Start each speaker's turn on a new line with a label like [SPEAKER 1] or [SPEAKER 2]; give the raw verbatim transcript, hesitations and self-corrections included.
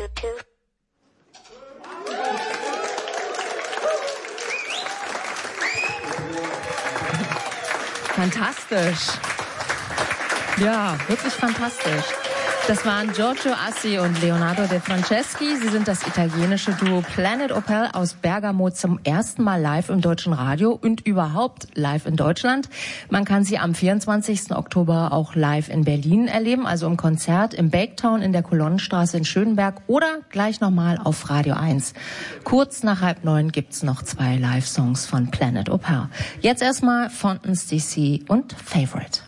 [SPEAKER 1] Fantastisch. Ja, wirklich fantastisch. Das waren Giorgio Assi und Leonardo De Franceschi. Sie sind das italienische Duo Planet Opel aus Bergamo zum ersten Mal live im deutschen Radio und überhaupt live in Deutschland. Man kann sie am vierundzwanzigsten Oktober auch live in Berlin erleben, also im Konzert im Baketown in der Kolonnenstraße in Schönberg oder gleich nochmal auf Radio eins. Kurz nach halb neun gibt's noch zwei Live-Songs von Planet Opel. Jetzt erstmal Fontaine's D C und Favorite.